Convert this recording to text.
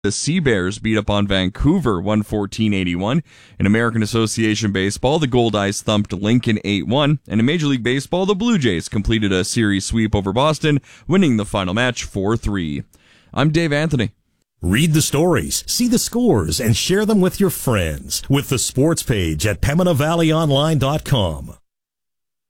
The Sea Bears beat up on Vancouver 114-81. In American Association Baseball, the Goldeyes thumped Lincoln 8-1. And in Major League Baseball, the Blue Jays completed a series sweep over Boston, winning the final match 4-3. I'm Dave Anthony. Read the stories, see the scores, and share them with your friends with the sports page at PembinaValleyOnline.com.